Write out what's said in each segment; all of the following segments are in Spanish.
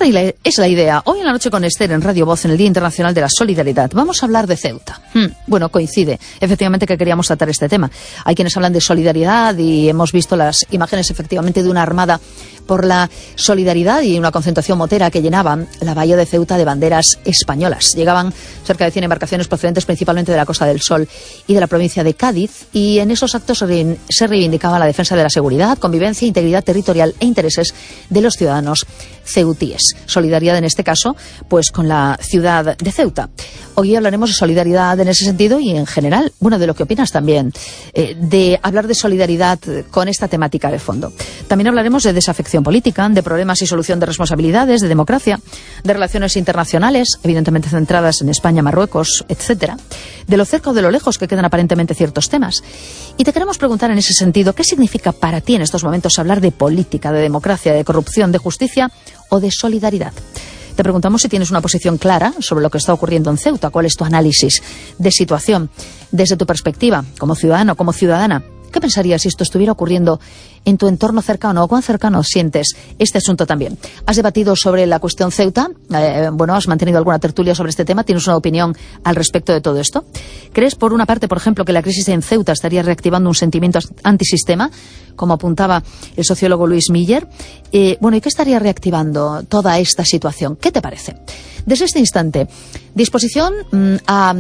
es la idea. Hoy en la noche con Esther en Radio Voz, en el Día Internacional de la Solidaridad, vamos a hablar de Ceuta. Bueno, coincide, efectivamente, que queríamos tratar este tema. Hay quienes hablan de solidaridad y hemos visto las imágenes, efectivamente, de una armada por la solidaridad y una concentración motera que llenaban la bahía de Ceuta de banderas españolas. Llegaban cerca de 100 embarcaciones procedentes principalmente de la Costa del Sol y de la provincia de Cádiz, y en esos actos se reivindicaba la defensa de la seguridad, convivencia, integridad territorial e intereses de los ciudadanos ceutíes. Solidaridad en este caso, pues con la ciudad de Ceuta. Hoy hablaremos de solidaridad en ese sentido y en general, bueno, de lo que opinas también, de hablar de solidaridad con esta temática de fondo. También hablaremos de desafección política, de problemas y solución de responsabilidades, de democracia, de relaciones internacionales, evidentemente centradas en España, Marruecos, etcétera, de lo cerca o de lo lejos que quedan aparentemente ciertos temas. Y te queremos preguntar en ese sentido, ¿qué significa para ti en estos momentos hablar de política, de democracia, de corrupción, de justicia o de solidaridad? Te preguntamos si tienes una posición clara sobre lo que está ocurriendo en Ceuta. ¿Cuál es tu análisis de situación desde tu perspectiva, como ciudadano, como ciudadana? ¿Qué pensarías si esto estuviera ocurriendo en tu entorno cercano o cuán cercano sientes este asunto también? ¿Has debatido sobre la cuestión Ceuta? ¿Has mantenido alguna tertulia sobre este tema? ¿Tienes una opinión al respecto de todo esto? ¿Crees, por una parte, por ejemplo, que la crisis en Ceuta estaría reactivando un sentimiento antisistema, como apuntaba el sociólogo Luis Miller? ¿Y qué estaría reactivando toda esta situación? ¿Qué te parece? Desde este instante, disposición a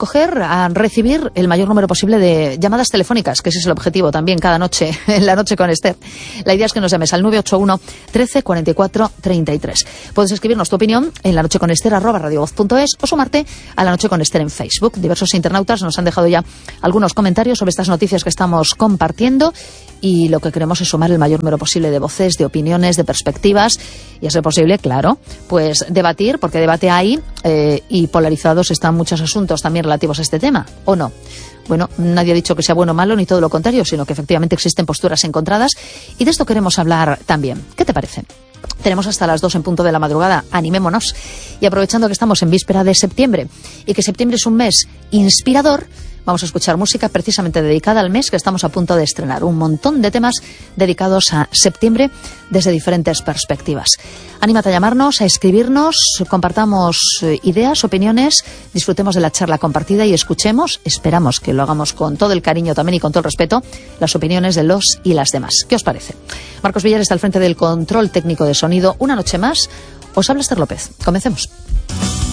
recibir el mayor número posible de llamadas telefónicas, que ese es el objetivo también cada noche, en la noche con Esther. La idea es que nos llames al 981 13 44 33. Puedes escribirnos tu opinión en lanocheconester@radiovoz.es o sumarte a La Noche con Esther en Facebook. Diversos internautas nos han dejado ya algunos comentarios sobre estas noticias que estamos compartiendo, y lo que queremos es sumar el mayor número posible de voces, de opiniones, de perspectivas, y a ser posible, claro, pues debatir, porque debate hay, y polarizados están muchos asuntos también relativos a este tema, ¿o no? Bueno, nadie ha dicho que sea bueno o malo, ni todo lo contrario, sino que efectivamente existen posturas encontradas, y de esto queremos hablar también. ¿Qué te parece? Tenemos hasta las 2 en punto de la madrugada, animémonos. Y aprovechando que estamos en víspera de septiembre y que septiembre es un mes inspirador, vamos a escuchar música precisamente dedicada al mes que estamos a punto de estrenar. Un montón de temas dedicados a septiembre desde diferentes perspectivas. Anímate a llamarnos, a escribirnos, compartamos ideas, opiniones, disfrutemos de la charla compartida y escuchemos, esperamos que lo hagamos con todo el cariño también y con todo el respeto, las opiniones de los y las demás. ¿Qué os parece? Marcos Villar está al frente del control técnico de sonido. Una noche más, os habla Esther López. Comencemos.